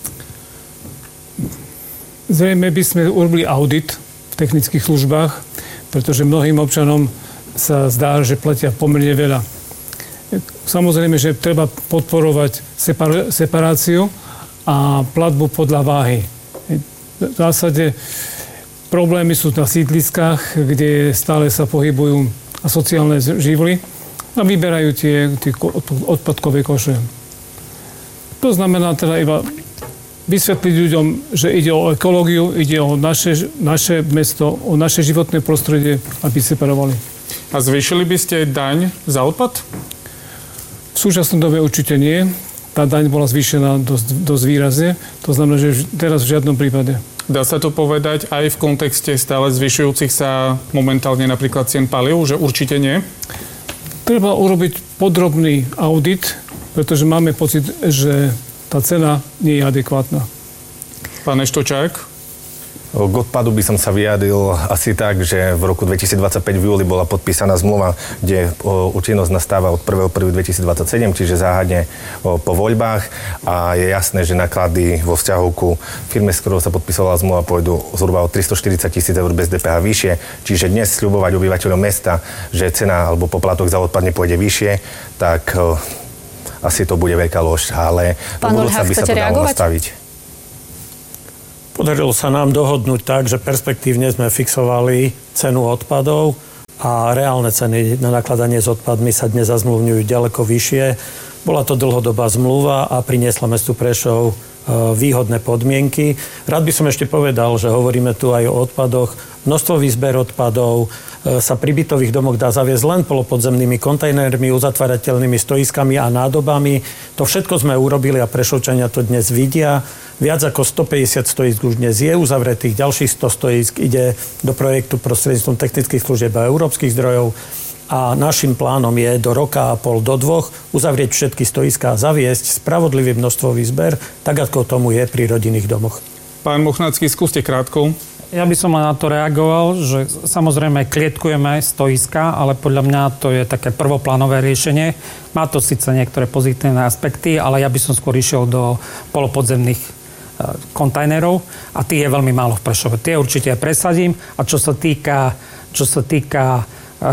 Zrejme by sme urobili audit v technických službách, pretože mnohým občanom sa zdá, že platia pomerne veľa. Samozrejme, že treba podporovať separáciu a platbu podľa váhy. V zásade problémy sú na sídliskách, kde stále sa pohybujú sociálne živly a vyberajú tie odpadkové koše. To znamená teda iba vysvetliť ľuďom, že ide o ekológiu, ide o naše mesto, o naše životné prostredie, aby separovali. A zvýšili by ste daň za odpad? V súčasnej dobe určite nie. Tá daň bola zvýšená dosť výrazne. To znamená, že teraz v žiadnom prípade. Dá sa to povedať aj v kontexte stále zvyšujúcich sa momentálne napríklad cien palív, že určite nie? Treba urobiť podrobný audit, pretože máme pocit, že tá cena nie je adekvátna. Pán Eštočák? K odpadu by som sa vyjadril asi tak, že v roku 2025 v júli bola podpísaná zmluva, kde účinnosť nastáva od 1.1.2027, čiže záhadne po voľbách a je jasné, že náklady vo vzťahu ku firme, s ktorou sa podpísala zmluva, pôjdu zhruba o 340 000 eur bez DPH vyššie, čiže dnes sľubovať obyvateľom mesta, že cena alebo poplatok za odpad nepôjde vyššie, tak asi to bude veľká lož, ale do budúca by sa to dalo nastaviť. Podarilo sa nám dohodnúť tak, že perspektívne sme fixovali cenu odpadov a reálne ceny na nakladanie s odpadmi sa dnes zazmluvňujú ďaleko vyššie. Bola to dlhodobá zmluva a priniesla mestu Prešov výhodné podmienky. Rád by som ešte povedal, že hovoríme tu aj o odpadoch. Množstvový zber odpadov sa pri bytových domoch dá zaviesť len polopodzemnými kontajnermi, uzatvárateľnými stoiskami a nádobami. To všetko sme urobili a Prešovčania to dnes vidia. Viac ako 150 stoisk už dnes je uzavretých, ďalších 100 stoisk ide do projektu prostredníctvom technických služieb a európskych zdrojov. A našim plánom je do roka a pol, do 2 uzavrieť všetky stoiská a zaviesť spravodlivý množstvový zber, tak ako tomu je pri rodinných domoch. Pán Mochnacký, skúste krátko. Ja by som na to reagoval, že samozrejme klietkujeme stoiska, ale podľa mňa to je také prvoplánové riešenie. Má to síce niektoré pozitívne aspekty, ale ja by som skôr išiel do polopodzemných kontajnerov a tých je veľmi málo v Prešove. Tie určite presadím a čo sa týka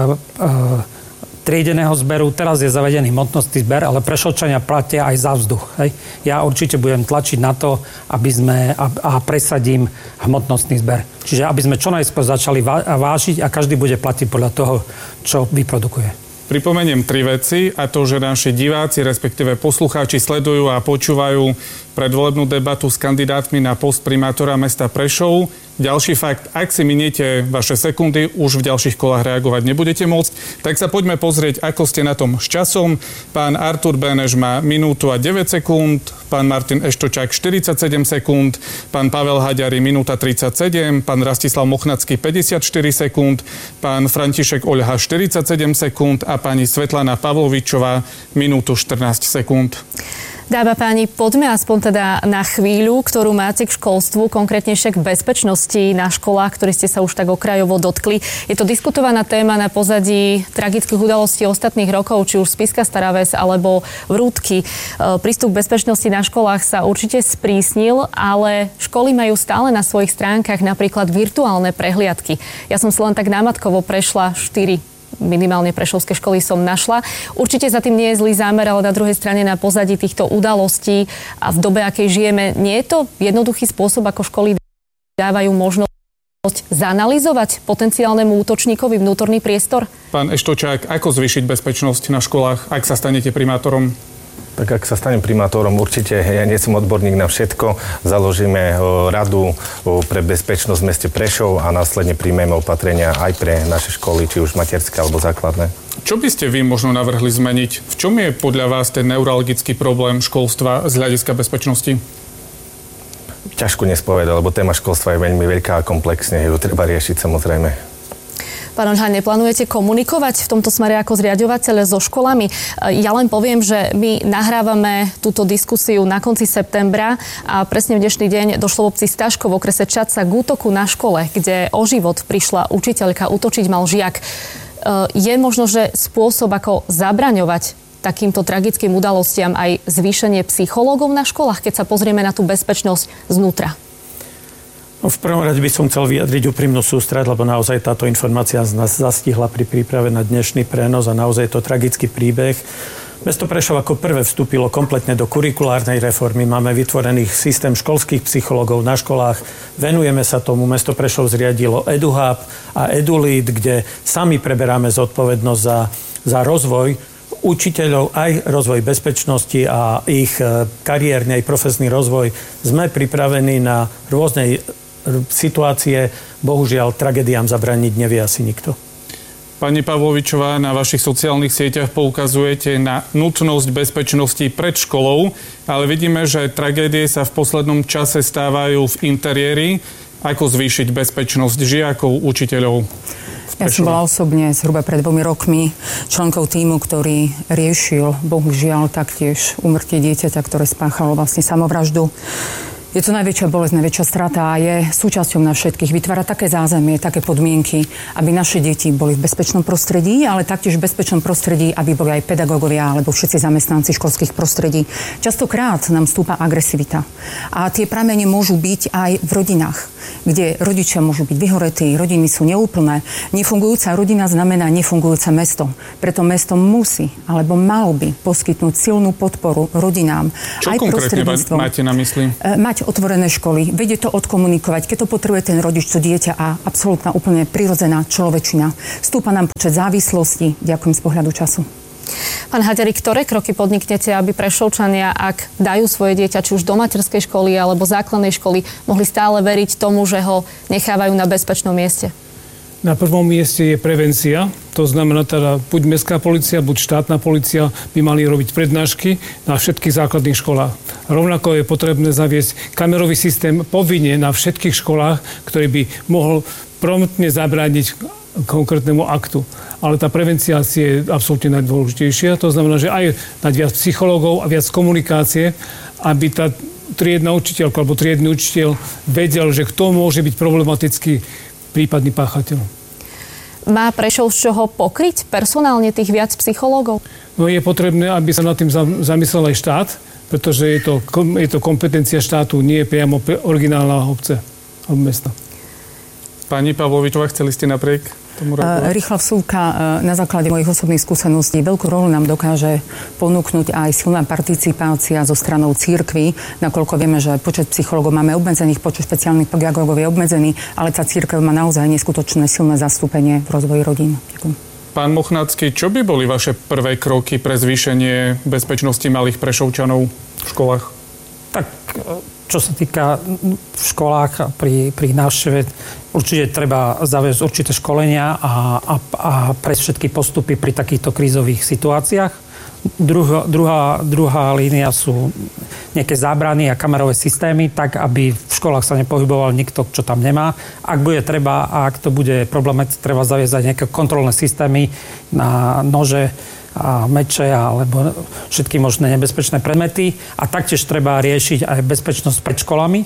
triedeného zberu, teraz je zavedený hmotnostný zber, ale Prešovčania platia aj za vzduch. Hej. Ja určite budem tlačiť na to, a presadím hmotnostný zber. Čiže aby sme čo najskôr začali vážiť a každý bude platiť podľa toho, čo vyprodukuje. Pripomeniem 3 veci, a to, že naši diváci, respektíve poslucháči sledujú a počúvajú predvolebnú debatu s kandidátmi na post primátora mesta Prešov. Ďalší fakt, ak si miniete vaše sekundy, už v ďalších kolách reagovať nebudete môcť, tak sa poďme pozrieť, ako ste na tom s časom. Pán Artur Beneš má minútu a 9 sekúnd, pán Martin Eštočák 47 sekúnd, pán Pavel Haďari minúta 37, pán Rastislav Mochnacký 54 sekúnd, pán František Oľha 47 sekúnd a pani Svetlana Pavlovičová minútu 14 sekúnd. Dáma páni, poďme aspoň teda na chvíľu, ktorú máte k školstvu, konkrétnejšie k bezpečnosti na školách, ktorý ste sa už tak okrajovo dotkli. Je to diskutovaná téma na pozadí tragických udalostí ostatných rokov, či už Spišská Stará Ves alebo Vrútky. Prístup k bezpečnosti na školách sa určite sprísnil, ale školy majú stále na svojich stránkach napríklad virtuálne prehliadky. Ja som si len tak námatkovo prešla 4 minimálne prešovské školy som našla. Určite za tým nie je zlý zámer, ale na druhej strane na pozadí týchto udalostí a v dobe, akej žijeme, nie je to jednoduchý spôsob, ako školy dávajú možnosť zanalyzovať potenciálnemu útočníkovi vnútorný priestor? Pán Eštočák, ako zvýšiť bezpečnosť na školách, ak sa stanete primátorom? Tak ak sa stanem primátorom, určite, ja nie som odborník na všetko, založíme radu pre bezpečnosť v meste Prešov a následne príjmeme opatrenia aj pre naše školy, či už materské alebo základné. Čo by ste vy možno navrhli zmeniť? V čom je podľa vás ten neurologický problém školstva z hľadiska bezpečnosti? Ťažko nespovedať, lebo téma školstva je veľmi veľká a komplexne, ju treba riešiť samozrejme. Pán Oľha, neplánujete komunikovať v tomto smere ako zriaďovateľ so školami? Ja len poviem, že my nahrávame túto diskusiu na konci septembra a presne v dnešný deň došlo v obci Staško v okrese Čadca k útoku na škole, kde o život prišla učiteľka, útočiť mal žiak. Je možno, že spôsob, ako zabraňovať takýmto tragickým udalostiam aj zvýšenie psychológov na školách, keď sa pozrieme na tú bezpečnosť znútra? V prvom rade by som chcel vyjadriť úprimnú sústrať, lebo naozaj táto informácia nás zastihla pri príprave na dnešný prenos a naozaj je to tragický príbeh. Mesto Prešov ako prvé vstúpilo kompletne do kurikulárnej reformy. Máme vytvorených systém školských psychológov na školách. Venujeme sa tomu. Mesto Prešov zriadilo EduHub a EduLead, kde sami preberáme zodpovednosť za rozvoj učiteľov, aj rozvoj bezpečnosti a ich kariérny aj profesný rozvoj. Sme pripravení na rôzne situácie. Bohužiaľ, tragédiám zabrániť nevie asi nikto. Pani Pavlovičová, na vašich sociálnych sieťach poukazujete na nutnosť bezpečnosti pred školou, ale vidíme, že tragédie sa v poslednom čase stávajú v interiéri. Ako zvýšiť bezpečnosť žiakov, učiteľov? Ja som bola osobne zhruba pred 2 rokmi členkou tímu, ktorý riešil, bohužiaľ, taktiež úmrtie dieťaťa, ktoré spáchalo vlastne samovraždu. Je to najväčšia bolesť, najväčšia strata a je súčasťou na všetkých. Vytvára také zázemie, také podmienky, aby naše deti boli v bezpečnom prostredí, ale taktiež v bezpečnom prostredí, aby boli aj pedagógovia alebo všetci zamestnanci školských prostredí. Častokrát nám stúpa agresivita. A tie pramene môžu byť aj v rodinách, kde rodičia môžu byť vyhoretí, rodiny sú neúplné. Nefungujúca rodina znamená nefungujúce mesto. Preto mesto musí, alebo malo by poskytnúť silnú podporu rodinám. Čo aj konkrétne máte na mysli? Mať otvorené školy, vedieť to odkomunikovať, keď to potrebuje ten rodič, to dieťa a absolútna úplne prirodzená človečina. Stúpa nám počet závislostí. Ďakujem z pohľadu času. Pán Haďari, ktoré kroky podniknete, aby Prešovčania, ak dajú svoje dieťa či už do materskej školy alebo základnej školy, mohli stále veriť tomu, že ho nechávajú na bezpečnom mieste? Na prvom mieste je prevencia. To znamená teda, buď mestská polícia, buď štátna polícia by mali robiť prednášky na všetkých základných školách. Rovnako je potrebné zaviesť kamerový systém povinne na všetkých školách, ktorý by mohol promptne zabrániť konkrétnemu aktu. Ale tá prevencia je absolútne najdôležitejšia. To znamená, že aj dať viac psychológov a viac komunikácie, aby tá triedna učiteľka alebo triedny učiteľ vedel, že kto môže byť problematický prípadný páchateľ. Má Prešov z čoho pokryť personálne tých viac psychológov? No je potrebné, aby sa nad tým zamyslel aj štát, pretože je to kompetencia štátu, nie je priamo originálna obce alebo mesta. Pani Pavlovičová, chceli ste napriek tomu reagovať? Rýchla vsúvka na základe mojich osobných skúseností. Veľkú rolu nám dokáže ponúknuť aj silná participácia zo stranou cirkvi, nakoľko vieme, že počet psychológov máme obmedzených, počet špeciálnych pedagógov je obmedzený, ale tá cirkev má naozaj neskutočné silné zastúpenie v rozvoji rodín. Ďakujem. Pán Mochnacký, čo by boli vaše prvé kroky pre zvýšenie bezpečnosti malých Prešovčanov v školách? Tak, čo sa týka v školách pri návšteve, určite treba zaviesť určité školenia a prejsť všetky postupy pri takýchto krízových situáciách. Druhá línia sú nejaké zábrany a kamerové systémy, tak aby v školách sa nepohyboval nikto, čo tam nemá. Ak bude treba a ak to bude problematické, treba zaviesť aj nejaké kontrolné systémy na nože a meče alebo všetky možné nebezpečné predmety. A taktiež treba riešiť aj bezpečnosť pred školami,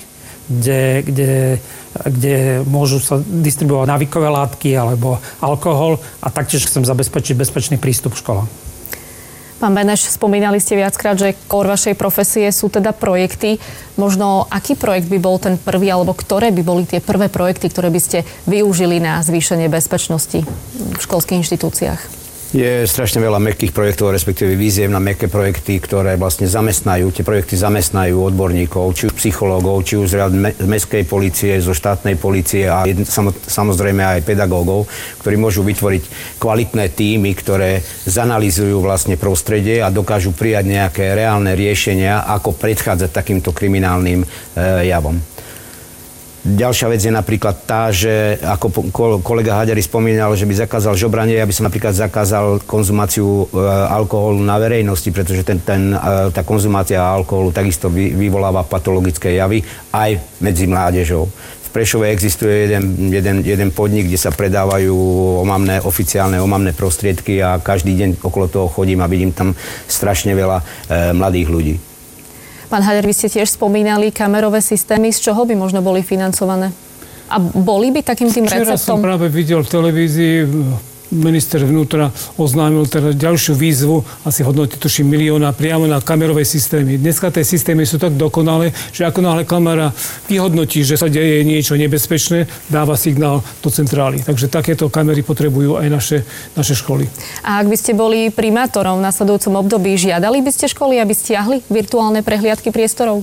kde môžu sa distribuovať návykové látky alebo alkohol a taktiež chcem zabezpečiť bezpečný prístup k školám. Pán Beneš, spomínali ste viackrát, že core vašej profesie sú teda projekty. Možno aký projekt by bol ten prvý, alebo ktoré by boli tie prvé projekty, ktoré by ste využili na zvýšenie bezpečnosti v školských inštitúciách? Je strašne veľa mäkkých projektov, respektíve výziev na mäkké projekty, ktoré vlastne tie projekty zamestnajú odborníkov, či už psychológov, či už z mestskej polície, zo štátnej polície a samozrejme aj pedagógov, ktorí môžu vytvoriť kvalitné tímy, ktoré zanalýzujú vlastne prostredie a dokážu prijať nejaké reálne riešenia, ako predchádzať takýmto kriminálnym javom. Ďalšia vec je napríklad tá, že ako kolega Haďari spomínal, že by zakázal žobranie, ja by som napríklad zakázal konzumáciu alkoholu na verejnosti, pretože tá konzumácia alkoholu takisto vyvoláva patologické javy aj medzi mládežou. V Prešove existuje jeden podnik, kde sa predávajú oficiálne omamné prostriedky a každý deň okolo toho chodím a vidím tam strašne veľa mladých ľudí. Pán Haďar, vy ste tiež spomínali kamerové systémy. Z čoho by možno boli financované? A boli by takým tým receptom? Včera som práve videl v televízii, minister vnútra oznámil teda ďalšiu výzvu, asi hodnoty tuším 1 000 000 priamo na kamerové systémy. Dneska tie systémy sú tak dokonalé, že ako náhle kamera vyhodnotí, že sa deje niečo nebezpečné, dáva signál do centrály. Takže takéto kamery potrebujú aj naše školy. A ak by ste boli primátorom v nasledujúcom období, žiadali by ste školy, aby stiahli virtuálne prehliadky priestorov?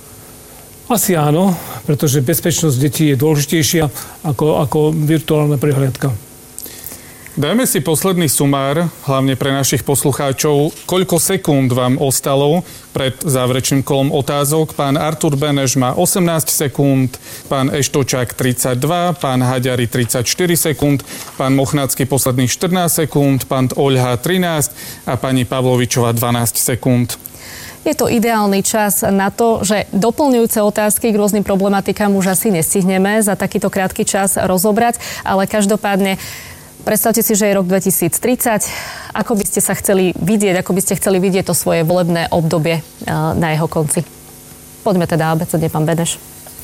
Asi áno, pretože bezpečnosť detí je dôležitejšia ako virtuálna prehliadka. Dajme si posledný sumár, hlavne pre našich poslucháčov. Koľko sekúnd vám ostalo pred záverečným kolom otázok? Pán Artur Beneš má 18 sekúnd, pán Eštočák 32, pán Haďari 34 sekúnd, pán Mochnacký posledných 14 sekúnd, pán Oľha 13 a pani Pavlovičová 12 sekúnd. Je to ideálny čas na to, že doplňujúce otázky k rôznym problematikám už asi nestihneme za takýto krátky čas rozobrať, ale každopádne predstavte si, že je rok 2030. Ako by ste sa chceli vidieť, ako by ste chceli vidieť to svoje volebné obdobie na jeho konci? Poďme teda abecedne, pán Beneš.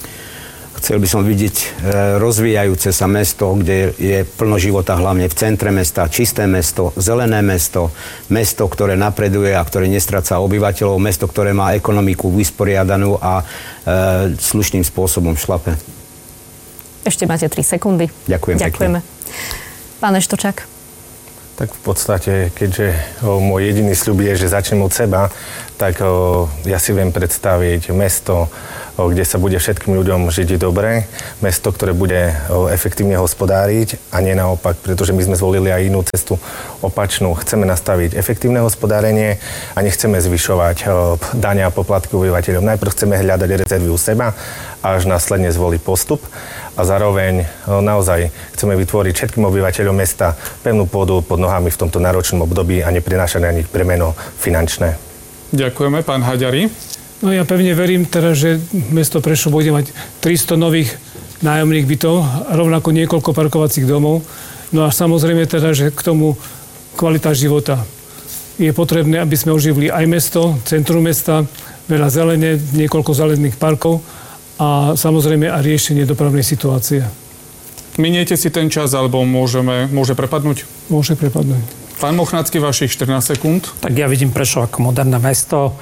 Chcel by som vidieť rozvíjajúce sa mesto, kde je plno života, hlavne v centre mesta, čisté mesto, zelené mesto, mesto, ktoré napreduje a ktoré nestráca obyvateľov, mesto, ktoré má ekonomiku vysporiadanú a slušným spôsobom šlape. Ešte máte 3 sekundy. Ďakujeme. Pán Eštočák. Tak v podstate, keďže môj jediný sľub je, že začnem od seba, tak ja si viem predstaviť mesto, kde sa bude všetkým ľuďom žiť dobre, mesto, ktoré bude efektívne hospodáriť a nie naopak, pretože my sme zvolili aj inú cestu opačnú. Chceme nastaviť efektívne hospodárenie a nechceme zvyšovať dane a poplatky obyvateľom. Najprv chceme hľadať rezervy u seba a až následne zvoliť postup. A zároveň naozaj chceme vytvoriť všetkým obyvateľom mesta pevnú pôdu pod nohami v tomto náročnom období a neprinášať na nich bremeno finančné. Ďakujeme. Pán Haďari. No ja pevne verím teda, že mesto Prešov bude mať 300 nových nájomných bytov a rovnako niekoľko parkovacích domov. No a samozrejme teda, že k tomu kvalita života. Je potrebné, aby sme oživili aj mesto, centrum mesta, veľa zelene, niekoľko zelených parkov a samozrejme aj riešenie dopravnej situácie. Miniete si ten čas, alebo môže prepadnúť? Môže prepadnúť. Pán Mochnacký, vašich 14 sekúnd. Tak ja vidím Prešov ako moderné mesto,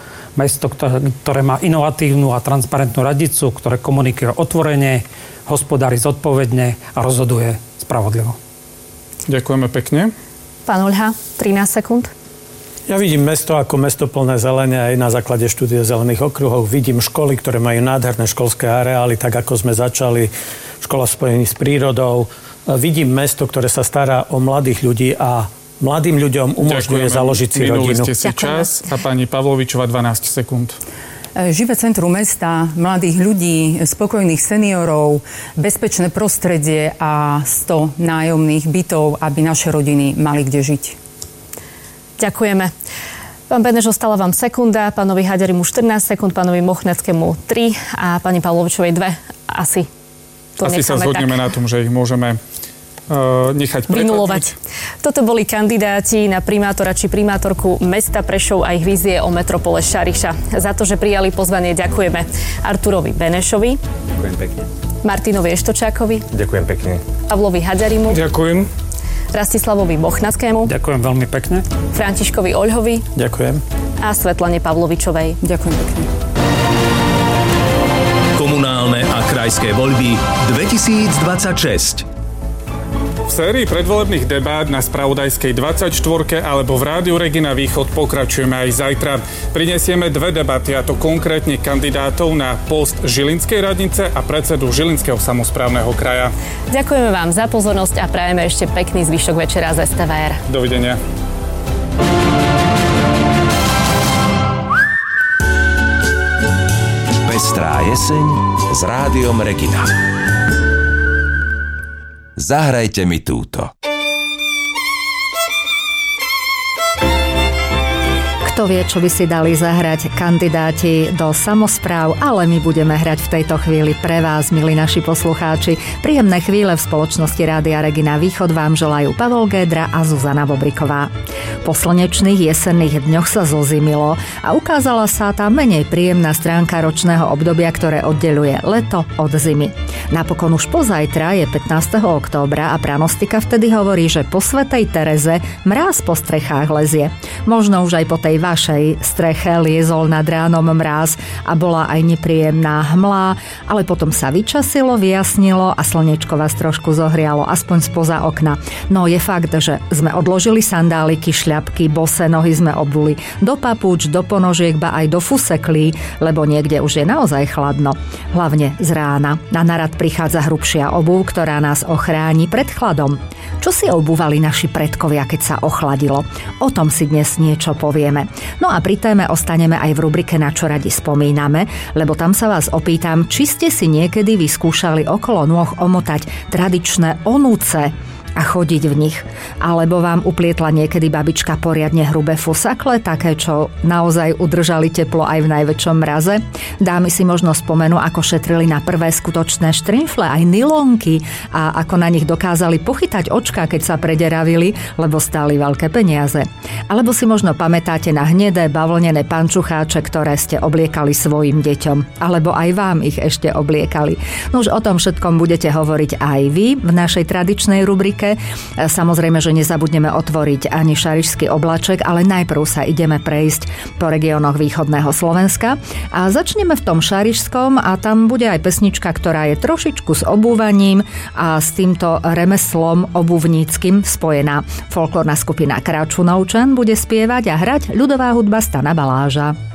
ktoré má inovatívnu a transparentnú radicu, ktoré komunikuje otvorene, hospodári zodpovedne a rozhoduje spravodlivo. Ďakujeme pekne. Pán Oľha, 13 sekúnd. Ja vidím mesto ako mesto plné zelene aj na základe štúdie zelených okruhov. Vidím školy, ktoré majú nádherné školské areály, tak ako sme začali, škola spojení s prírodou. Vidím mesto, ktoré sa stará o mladých ľudí a mladým ľuďom umožňuje založiť si rodinu. Minuli ste si čas a pani Pavlovičová 12 sekúnd. Živé centrum mesta, mladých ľudí, spokojných seniorov, bezpečné prostredie a 100 nájomných bytov, aby naše rodiny mali kde žiť. Ďakujeme. Pán Beneš, ostala vám sekunda, pánovi Haďarimu 14 sekúnd, pánovi Mochnackému 3 a pani Pavlovičovej 2. Asi sa zhodneme na tom, že ich môžeme nechať vynulovať. Toto boli kandidáti na primátora či primátorku mesta Prešov a ich vízie o metropole Šariša. Za to, že prijali pozvanie, ďakujeme Arturovi Benešovi. Ďakujem pekne. Martinovi Eštočákovi. Ďakujem pekne. Pavlovi Haďarimu. Ďakujem. Rastislavovi Mochnackému. Ďakujem veľmi pekne. Františkovi Oľhovi. Ďakujem. A Svetlane Pavlovičovej. Ďakujem pekne. Komunálne a krajské voľby 2026. V sérii predvolebných debát na spravodajskej 24 alebo v Rádiu Regina Východ pokračujeme aj zajtra. Prinesieme 2 debaty, a to konkrétne kandidátov na post Žilinskej radnice a predsedu Žilinského samosprávneho kraja. Ďakujeme vám za pozornosť a prajeme ešte pekný zvyšok večera z STVR. Dovidenia. Pestrá jeseň s Rádiom Regina. Zahrajte mi túto. Kto vie, čo by si dali zahrať kandidáti do samospráv, ale my budeme hrať v tejto chvíli pre vás, milí naši poslucháči. Príjemné chvíle v spoločnosti Rádia Regina Východ vám želajú Pavol Gédra a Zuzana Bobriková. Po slnečných jesenných dňoch sa zozimilo a ukázala sa tá menej príjemná stránka ročného obdobia, ktoré oddeľuje leto od zimy. Napokon už pozajtra je 15. októbra a pranostika vtedy hovorí, že po svätej Tereze mráz po strechách lezie. Možno už aj po tej vašej streche liezol nad ránom mráz a bola aj nepríjemná hmla, ale potom sa vyčasilo, vyjasnilo a slnečko vás trošku zohrialo, aspoň spoza okna. No je fakt, že sme odložili sandáliky, šľapky, bosé nohy sme obuli do papúč, do ponožiek, ba aj do fuseklí, lebo niekde už je naozaj chladno. Hlavne z rána. Na narad prichádza hrubšia obuv, ktorá nás ochráni pred chladom. Čo si obúvali naši predkovia, keď sa ochladilo? O tom si dnes niečo povieme. No a pri téme ostaneme aj v rubrike Na čo radi spomíname, lebo tam sa vás opýtam, či ste si niekedy vyskúšali okolo nôh omotať tradičné onúce. a chodiť v nich. Alebo vám uplietla niekedy babička poriadne hrubé fusakle, také, čo naozaj udržali teplo aj v najväčšom mraze. Dámy si možno spomenú, ako šetrili na prvé skutočné štrimfle, aj nylonky a ako na nich dokázali pochytať očká, keď sa prederavili, lebo stáli veľké peniaze. Alebo si možno pamätáte na hnedé bavlnené pančucháče, ktoré ste obliekali svojim deťom. Alebo aj vám ich ešte obliekali. No už o tom všetkom budete hovoriť aj vy v našej tradičnej rubrike. Samozrejme, že nezabudneme otvoriť ani šarišský oblaček, ale najprv sa ideme prejsť po regiónoch východného Slovenska a začneme v tom šarišskom a tam bude aj pesnička, ktorá je trošičku s obúvaním a s týmto remeslom obuvníckym spojená. Folklórna skupina Kračunovčan bude spievať a hrať ľudová hudba Stana Baláža.